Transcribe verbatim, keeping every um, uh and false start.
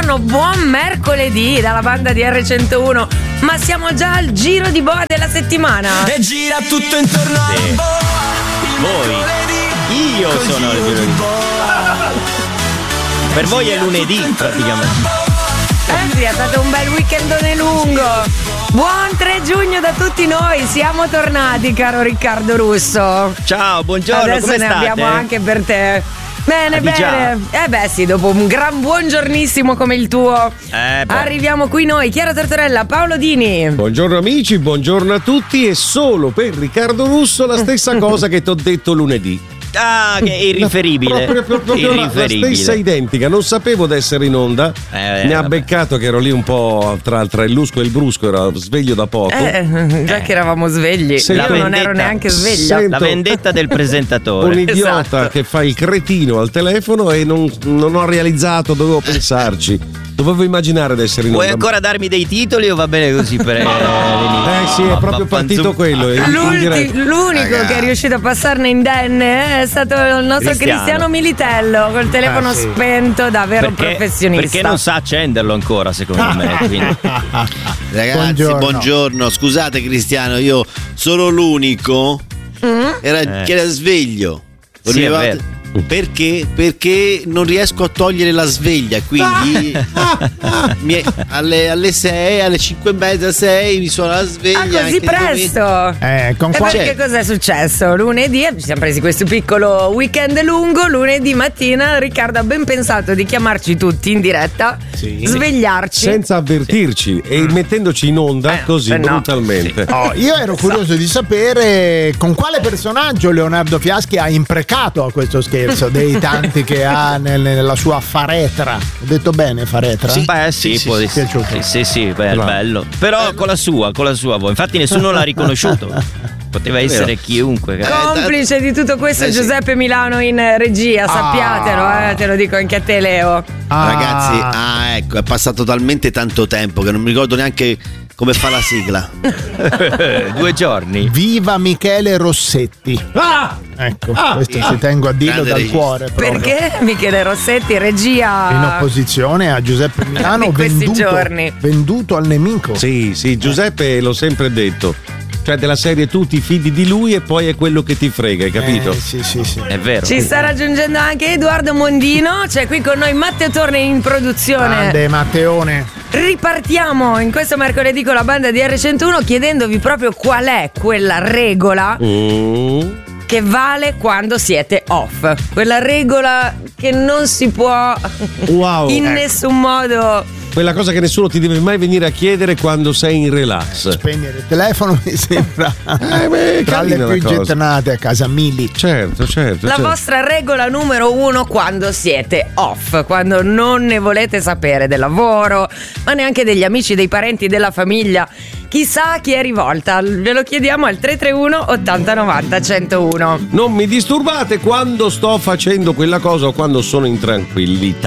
centouno, buon mercoledì dalla banda di R centouno. Ma siamo già al giro di boa della settimana. E gira tutto intorno a sì. boa. Voi, io sono il giro di boa. Per voi è lunedì praticamente. Eh sì, è stato un bel weekendone lungo. Buon tre giugno da tutti noi, siamo tornati, caro Riccardo Russo. Ciao, buongiorno, adesso come ne state? abbiamo anche per te. Bene, Ah, bene. Eh beh sì, dopo un gran buongiornissimo come il tuo, Eh, beh. arriviamo qui noi, Chiara Tortorella, Paolo Dini. Buongiorno amici, buongiorno a tutti. E solo per Riccardo Russo la stessa cosa che ti ho detto lunedì. Ah, che è irriferibile. Proprio, proprio, proprio la, la irriferibile. stessa identica. Non sapevo d'essere in onda. Eh, Mi ha vabbè. beccato che ero lì un po' tra, tra il lusco e il brusco. Ero sveglio da poco. Eh, già che eravamo svegli, Sì, io la non vendetta. ero neanche sveglia. Sento- La vendetta del presentatore. Un idiota Esatto. che fa il cretino al telefono e non, non ho realizzato, dovevo pensarci. Dovevo immaginare di essere in onda. Vuoi ancora darmi dei titoli o va bene così per eh, Eh sì, è proprio partito quello. in- in L'ulti- diretta. l'unico che è riuscito a passarne indenne è stato il nostro Cristiano, Cristiano. Militello col telefono Ah, sì. spento da vero perché, professionista. perché non sa accenderlo ancora, secondo me. Quindi. Ragazzi, Buongiorno. buongiorno. Scusate Cristiano, io sono l'unico era, Eh. che era sveglio. Sì, è Volevate- vero. Perché? Perché non riesco a togliere la sveglia, quindi mi- alle, alle sei, alle cinque e mezza, sei mi suona la sveglia. Ah, così anche presto? Eh, con E qua- perché cos'è successo? Lunedì ci siamo presi questo piccolo weekend lungo. Lunedì mattina Riccardo ha ben pensato di chiamarci tutti in diretta, Sì. svegliarci. Senza avvertirci e mettendoci in onda Eh, così eh no. brutalmente. Oh, io ero curioso di sapere con quale personaggio Leonardo Fiaschi ha imprecato a questo scherzo dei tanti che ha nel- nella sua faretra. Ho detto bene, faretra? Sì. Beh, sì, Sì, può sì, essere. sì, piaciuto. Sì, sì, sì, beh, Bravo. bello. Però con la sua, con la sua voce. Infatti nessuno l'ha riconosciuto. Poteva essere chiunque. Eh, Complice di tutto questo eh, sì. Giuseppe Milano in regia, sappiatelo, eh, te lo dico anche a te Leo. Ah, Ragazzi, ah ecco, è passato talmente tanto tempo che non mi ricordo neanche come fa la sigla. Due giorni. Viva Michele Rossetti. Ah! Ecco, Ah, questo ah, ci tengo a dirlo grande dal regista. cuore. proprio. Perché Michele Rossetti, regia In opposizione a Giuseppe Milano, Di questi venduto, giorni. venduto al nemico. Sì, sì, Giuseppe l'ho sempre detto. Cioè della serie tu ti fidi di lui e poi è quello che ti frega, hai capito? Eh, sì, sì, sì. È vero. Ci sta raggiungendo anche Edoardo Mondino, c'è qui con noi Matteo Torne in produzione. Grande Matteone. Ripartiamo in questo mercoledì con la banda di R centouno chiedendovi proprio qual è quella regola Mm. che vale quando siete off. Quella regola che non si può Wow. in Ecco. nessun modo. Quella cosa che nessuno ti deve mai venire a chiedere quando sei in relax. Spegnere il telefono mi sembra Eh, beh, tra le carina più la cosa. gettonate a casa Mili. Certo, certo. La certo. vostra regola numero uno quando siete off, quando non ne volete sapere del lavoro, ma neanche degli amici, dei parenti, della famiglia. Chissà a chi è rivolta. Ve lo chiediamo al tre tre uno ottanta novanta centouno. Non mi disturbate quando sto facendo quella cosa o quando sono in tranquillità.